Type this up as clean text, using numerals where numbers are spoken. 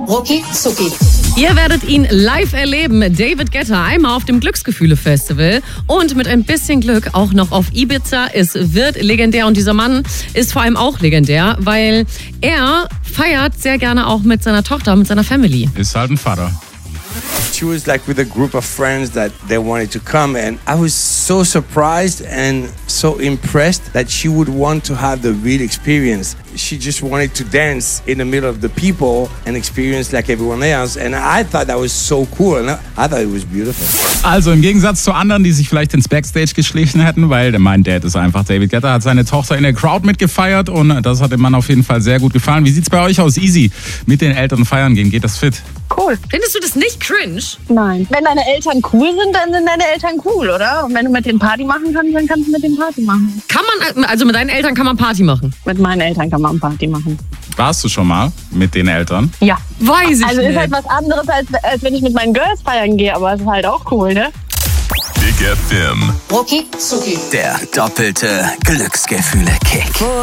Rucki Zucki. Ihr werdet ihn live erleben, David Guetta, einmal auf dem Glücksgefühle-Festival und mit ein bisschen Glück auch noch auf Ibiza. Es wird legendär und dieser Mann ist vor allem auch legendär, weil er feiert sehr gerne auch mit seiner Tochter, mit seiner Family. Ist halt ein Vater. She was like with a group of friends that they wanted to come, and I was so surprised and so impressed that she would want to have the real experience. She just wanted to dance in the middle of the people and experience like everyone else, and I thought that was so cool, and I thought it was beautiful. Also im Gegensatz zu anderen, die sich vielleicht ins Backstage geschlichen hätten, weil mein Dad ist einfach David Guetta, hat seine Tochter in der Crowd mitgefeiert und das hat dem Mann auf jeden Fall sehr gut gefallen. Wie sieht's bei euch aus? Easy, mit den Eltern feiern gehen, geht das fit? Cool. Findest du das nicht cringe? Nein. Wenn deine Eltern cool sind, dann sind deine Eltern cool, oder? Und wenn du mit denen Party machen kannst, dann kannst du mit denen Party machen. Kann man, also mit deinen Eltern kann man Party machen? Mit meinen Eltern kann man Party machen. Warst du schon mal mit den Eltern? Ja. Weiß ich Also nicht. ist halt was anderes, als wenn ich mit meinen Girls feiern gehe, aber es ist halt auch cool, ne? Big FM. Rucki Zucki. Der doppelte Glücksgefühle-Kick.